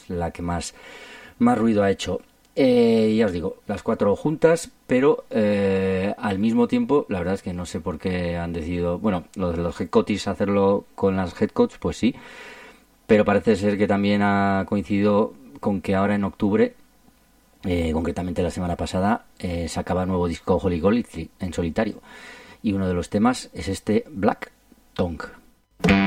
es la que más ruido ha hecho. Ya os digo, las 4 juntas, pero al mismo tiempo, la verdad es que no sé por qué han decidido, bueno, lo de los headcoaches hacerlo con las headcoats, pues sí, pero parece ser que también ha coincidido con que ahora en octubre, concretamente la semana pasada, sacaba nuevo disco Holly Golightly en solitario, y uno de los temas es este Black Tongue.